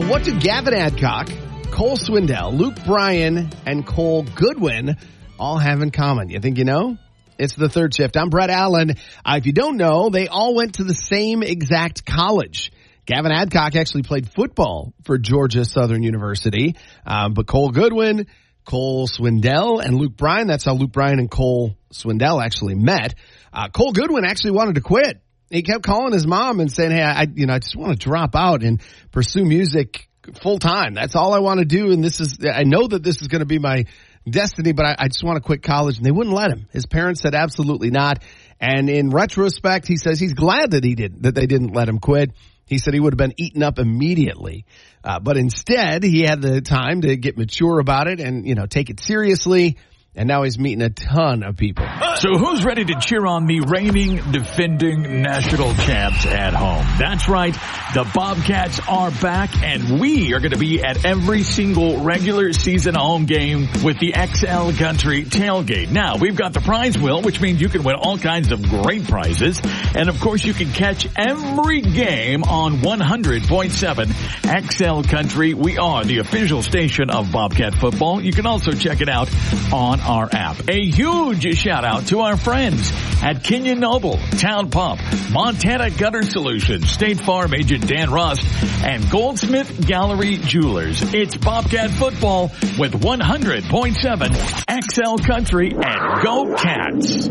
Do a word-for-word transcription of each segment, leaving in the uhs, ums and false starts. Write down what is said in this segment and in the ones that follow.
What do Gavin Adcock, Cole Swindell, Luke Bryan, and Cole Goodwin all have in common? You think you know? It's the Third Shift. I'm Brett Allen. Uh, if you don't know, they all went to the same exact college. Gavin Adcock actually played football for Georgia Southern University. Um, but Cole Goodwin, Cole Swindell, and Luke Bryan, that's how Luke Bryan and Cole Swindell actually met. Uh, Cole Goodwin actually wanted to quit. He kept calling his mom and saying, hey, I, you know, I just want to drop out and pursue music full time. That's all I want to do. And this is, I know that this is going to be my destiny, but I, I just want to quit college. And they wouldn't let him. His parents said absolutely not. And in retrospect, he says he's glad that he did, that they didn't let him quit. He said he would have been eaten up immediately. Uh, but instead, he had the time to get mature about it and, you know, take it seriously. And now he's meeting a ton of people. So who's ready to cheer on the reigning, defending national champs at home? That's right. The Bobcats are back, and we are going to be at every single regular season home game with the X L Country Tailgate. Now, we've got the prize wheel, which means you can win all kinds of great prizes. And, of course, you can catch every game on one hundred point seven X L Country. We are the official station of Bobcat football. You can also check it out on our app. A huge shout out to our friends at Kenyon Noble, Town Pump, Montana Gutter Solutions, State Farm agent Dan Rust, and Goldsmith Gallery Jewelers. It's Bobcat football with one hundred point seven X L Country, and go Cats.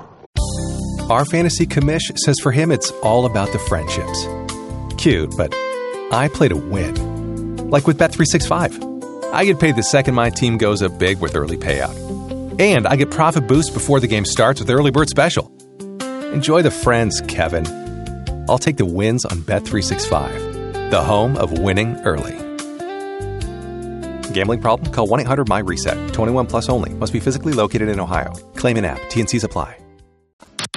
Our fantasy commish says for him it's all about the friendships. Cute, but I play to win. Like with Bet three sixty-five. I get paid the second my team goes up big with early payout. And I get profit boost before the game starts with Early Bird Special. Enjoy the friends, Kevin. I'll take the wins on Bet three sixty-five, the home of winning early. Gambling problem? Call one eight hundred M Y RESET. twenty-one plus only. Must be physically located in Ohio. Claim in app. T and C's apply.